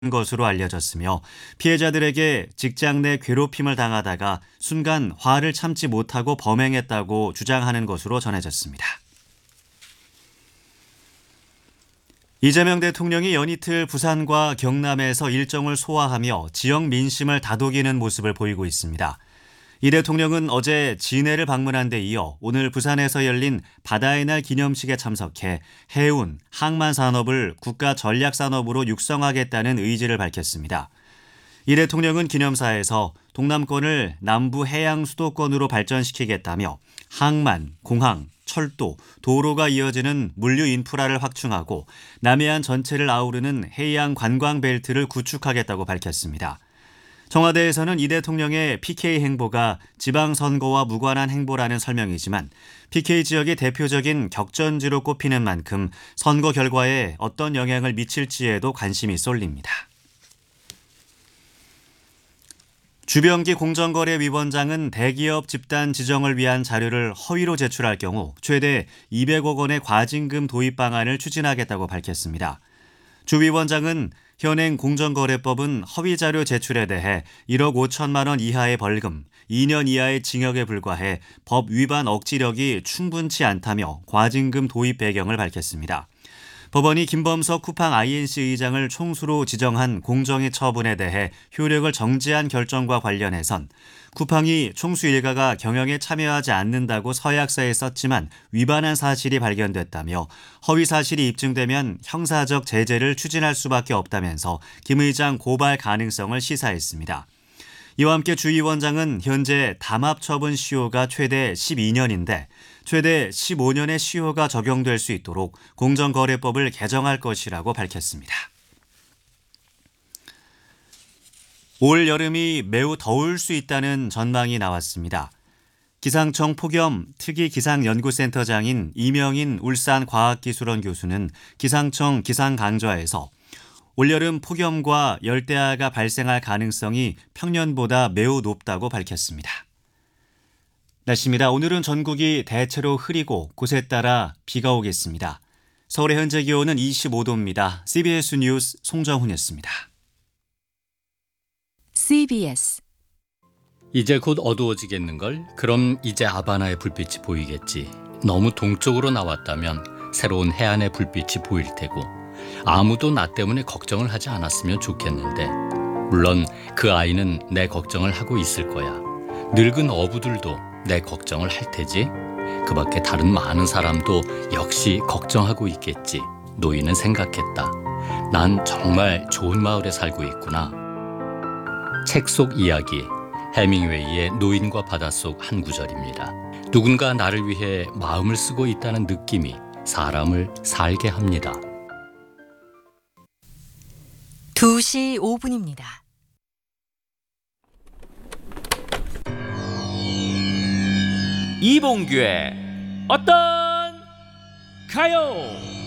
것으로 알려졌으며 피해자들에게 직장 내 괴롭힘을 당하다가 순간 화를 참지 못하고 범행했다고 주장하는 것으로 전해졌습니다. 이재명 대통령이 연이틀 부산과 경남에서 일정을 소화하며 지역 민심을 다독이는 모습을 보이고 있습니다. 이 대통령은 어제 진해를 방문한 데 이어 오늘 부산에서 열린 바다의 날 기념식에 참석해 해운, 항만 산업을 국가 전략 산업으로 육성하겠다는 의지를 밝혔습니다. 이 대통령은 기념사에서 동남권을 남부 해양 수도권으로 발전시키겠다며 항만, 공항, 철도, 도로가 이어지는 물류 인프라를 확충하고 남해안 전체를 아우르는 해양 관광 벨트를 구축하겠다고 밝혔습니다. 청와대에서는 이 대통령의 PK 행보가 지방선거와 무관한 행보라는 설명이지만 PK 지역이 대표적인 격전지로 꼽히는 만큼 선거 결과에 어떤 영향을 미칠지에도 관심이 쏠립니다. 주병기 공정거래위원장은 대기업 집단 지정을 위한 자료를 허위로 제출할 경우 최대 200억 원의 과징금 도입 방안을 추진하겠다고 밝혔습니다. 주 위원장은 현행 공정거래법은 허위자료 제출에 대해 1억 5천만 원 이하의 벌금, 2년 이하의 징역에 불과해 법 위반 억지력이 충분치 않다며 과징금 도입 배경을 밝혔습니다. 법원이 김범석 쿠팡 INC 의장을 총수로 지정한 공정위 처분에 대해 효력을 정지한 결정과 관련해선 쿠팡이 총수 일가가 경영에 참여하지 않는다고 서약서에 썼지만 위반한 사실이 발견됐다며 허위 사실이 입증되면 형사적 제재를 추진할 수밖에 없다면서 김 의장 고발 가능성을 시사했습니다. 이와 함께 주 위원장은 현재 담합 처분 시효가 최대 12년인데 최대 15년의 시효가 적용될 수 있도록 공정거래법을 개정할 것이라고 밝혔습니다. 올 여름이 매우 더울 수 있다는 전망이 나왔습니다. 기상청 폭염 특이기상연구센터장인 이명인 울산과학기술원 교수는 기상청 기상강좌에서 올여름 폭염과 열대야가 발생할 가능성이 평년보다 매우 높다고 밝혔습니다. 날씨입니다. 오늘은 전국이 대체로 흐리고 곳에 따라 비가 오겠습니다. 서울의 현재 기온은 25도입니다. CBS 뉴스 송정훈이었습니다. CBS 이제 곧 어두워지겠는걸? 그럼 이제 아바나의 불빛이 보이겠지. 너무 동쪽으로 나왔다면 새로운 해안의 불빛이 보일 테고 아무도 나 때문에 걱정을 하지 않았으면 좋겠는데 물론 그 아이는 내 걱정을 하고 있을 거야. 늙은 어부들도 내 걱정을 할 테지. 그 밖에 다른 많은 사람도 역시 걱정하고 있겠지. 노인은 생각했다. 난 정말 좋은 마을에 살고 있구나. 책 속 이야기, 해밍웨이의 노인과 바다 속 한 구절입니다. 누군가 나를 위해 마음을 쓰고 있다는 느낌이 사람을 살게 합니다. 2시 5분입니다. 이봉규의 어떤 가요?